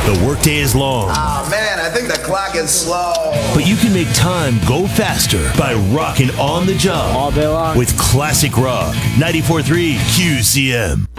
The workday is long. Ah, man, I think the clock is slow. But you can make time go faster by rocking on the job. All day long. With classic rock. 94.3 QCM.